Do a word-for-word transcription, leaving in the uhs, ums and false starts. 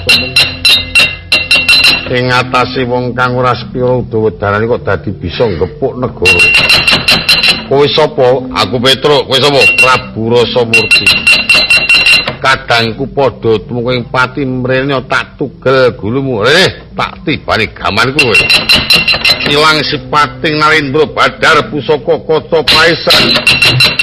ing atase wong kang ora sepira udawa-dalan kok dadi bisa ngepuk negara. Kowe sapa? Aku Petruk. Kowe sapa? Prabu Rasamurti. Kadangku padha tumunging pati mrene tak tugel gulumu. Eh, tak tibani gamanku kowe. Ilang sipating Narendra Badar pusaka kaca paisan.